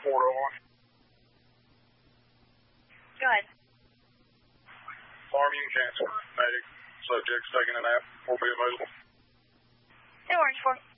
report on. Go ahead. Alarm unit cancel. Medic. Subject's taking a nap. Will be available. No worries, 4.